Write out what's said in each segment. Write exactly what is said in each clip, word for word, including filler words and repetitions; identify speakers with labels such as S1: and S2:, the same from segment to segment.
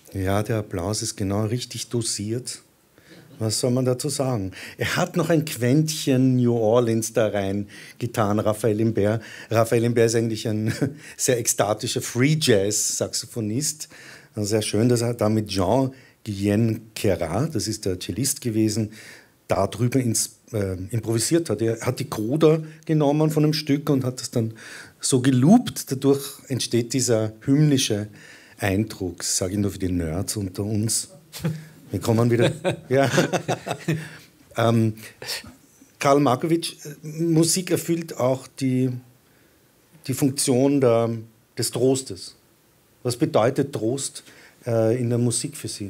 S1: Ja, der Applaus ist genau richtig dosiert. Was soll man dazu sagen? Er hat noch ein Quäntchen New Orleans da rein getan, Raphael Imbert. Raphael Imbert ist eigentlich ein sehr ekstatischer Free-Jazz-Saxophonist. Sehr schön, dass er da mit Jean-Guillain Queyras, das ist der Cellist gewesen, da drüber ins, äh, improvisiert hat. Er hat die Coda genommen von einem Stück und hat das dann so geloopt. Dadurch entsteht dieser hymnische Eindruck, sage ich nur für die Nerds unter uns. Wir kommen wieder. Ja. ähm, Karl Markowitsch, Musik erfüllt auch die, die Funktion der, des Trostes. Was bedeutet Trost äh, in der Musik für Sie?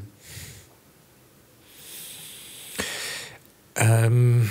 S2: Ähm,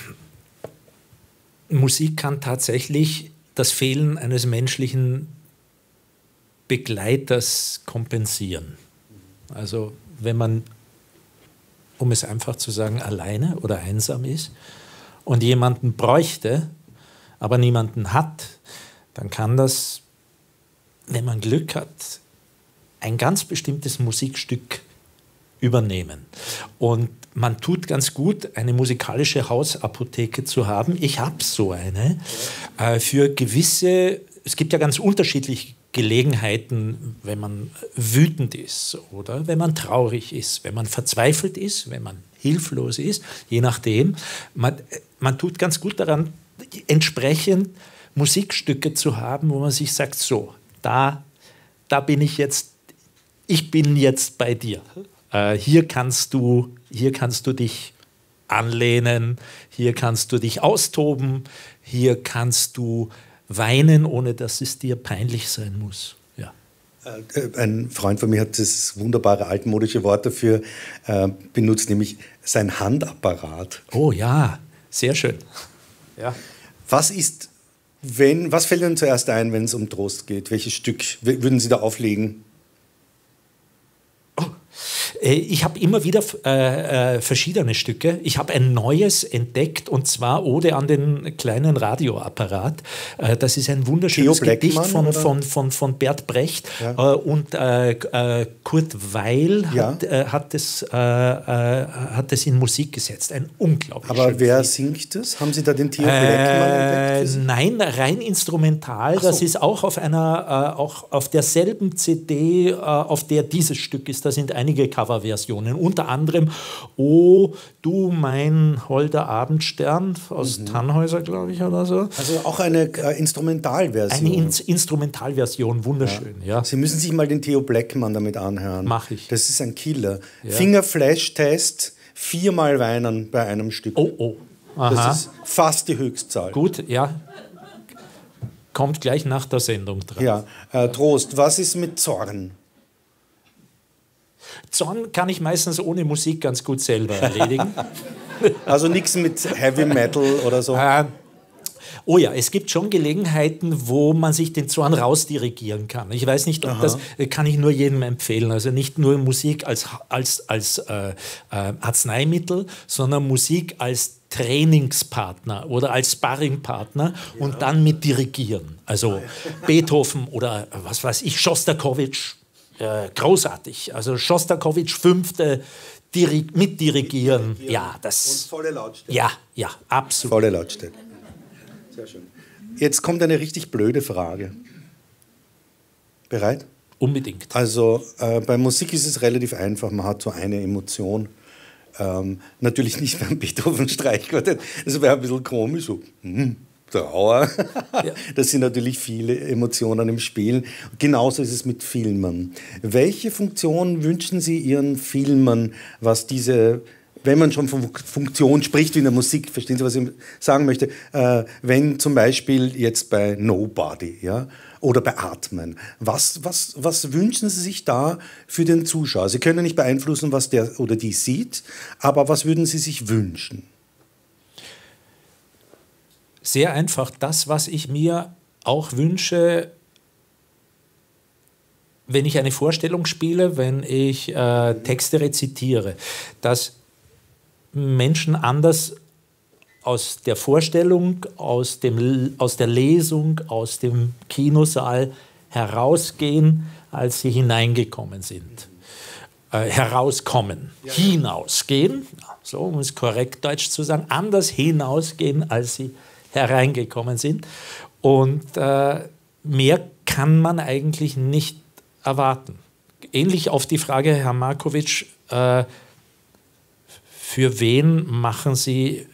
S2: Musik kann tatsächlich das Fehlen eines menschlichen Begleiters kompensieren. Also wenn man, um es einfach zu sagen, alleine oder einsam ist und jemanden bräuchte, aber niemanden hat, dann kann das, wenn man Glück hat, ein ganz bestimmtes Musikstück übernehmen. Und man tut ganz gut, eine musikalische Hausapotheke zu haben. Ich habe so eine. Äh, für gewisse, es gibt ja ganz unterschiedliche Gelegenheiten, wenn man wütend ist oder wenn man traurig ist, wenn man verzweifelt ist, wenn man hilflos ist, je nachdem. Man, man tut ganz gut daran, entsprechend Musikstücke zu haben, wo man sich sagt, so, da, da bin ich jetzt, ich bin jetzt bei dir. Äh, hier kannst du, hier kannst du dich anlehnen, hier kannst du dich austoben, hier kannst du weinen, ohne dass es dir peinlich sein muss. Ja.
S1: Ein Freund von mir hat das wunderbare altmodische Wort dafür äh, benutzt, nämlich sein Handapparat.
S2: Oh ja, sehr schön.
S1: Ja. Was ist, wenn, was fällt Ihnen zuerst ein, wenn es um Trost geht? Welches Stück würden Sie da auflegen?
S2: Ich habe immer wieder äh, verschiedene Stücke. Ich habe ein neues entdeckt, und zwar Ode an den kleinen Radioapparat. Äh, das ist ein wunderschönes Gedicht von, von, von, von Bert Brecht. Ja. Äh, und äh, äh, Kurt Weil
S1: ja.
S2: hat, äh, hat, das, äh, äh, hat das in Musik gesetzt. Ein unglaublich
S1: Aber
S2: schönes
S1: wer
S2: Lied.
S1: singt das? Haben Sie da den Theo Bleckmann
S2: äh,
S1: entdeckt?
S2: Nein, rein instrumental. So. Das ist auch auf, einer, äh, auch auf derselben C D, äh, auf der dieses Stück ist. Da sind einige Coverversionen, unter anderem "O du mein holder Abendstern" aus mhm. Tannhäuser, glaube ich, oder so.
S1: Also auch eine äh, Instrumentalversion.
S2: Eine In Instrumentalversion, wunderschön. Ja. Ja.
S1: Sie müssen sich mal den Theo Bleckmann damit anhören.
S2: Mach ich.
S1: Das ist ein Killer. Ja. Fingerflash-Test, viermal weinen bei einem Stück.
S2: Oh, oh. Aha.
S1: Das ist fast die Höchstzahl.
S2: Gut, ja. Kommt gleich nach der Sendung dran.
S1: Ja, äh, Trost. Was ist mit Zorn?
S2: Zorn kann ich meistens ohne Musik ganz gut selber erledigen.
S1: Also nichts mit Heavy Metal oder so?
S2: Äh, oh ja, es gibt schon Gelegenheiten, wo man sich den Zorn rausdirigieren kann. Ich weiß nicht, ob Aha. das kann ich nur jedem empfehlen. Also nicht nur Musik als, als, als äh, äh, Arzneimittel, sondern Musik als Trainingspartner oder als Sparringpartner ja. und dann mit Dirigieren. Also Beethoven oder was weiß ich, Schostakowitsch. Äh, großartig. Also Schostakowitsch, fünfte, Diri mitdirigieren. Ja, das.
S1: Und volle Lautstärke.
S2: Ja, ja, absolut.
S1: Volle Lautstärke. Sehr schön. Jetzt kommt eine richtig blöde Frage. Bereit?
S2: Unbedingt.
S1: Also äh, bei Musik ist es relativ einfach. Man hat so eine Emotion. Ähm, natürlich nicht beim Beethoven-Streichquartett. Das wäre ein bisschen komisch. So, hm. Trauer. Ja. Das sind natürlich viele Emotionen im Spiel. Genauso ist es mit Filmen. Welche Funktion wünschen Sie Ihren Filmen, was diese, wenn man schon von Funktion spricht wie in der Musik, verstehen Sie, was ich sagen möchte, äh, wenn zum Beispiel jetzt bei Nobody, ja, oder bei Atmen, was, was, was wünschen Sie sich da für den Zuschauer? Sie können nicht beeinflussen, was der oder die sieht, aber was würden Sie sich wünschen?
S2: Sehr einfach, das, was ich mir auch wünsche, wenn ich eine Vorstellung spiele, wenn ich äh, Texte rezitiere, dass Menschen anders aus der Vorstellung, aus, dem, aus der Lesung, aus dem Kinosaal herausgehen, als sie hineingekommen sind. äh, herauskommen, ja. hinausgehen, so um es korrekt deutsch zu sagen, anders hinausgehen, als sie hereingekommen sind. Und äh, mehr kann man eigentlich nicht erwarten. Ähnlich auf die Frage, Herr Markovic, äh, für wen machen Sie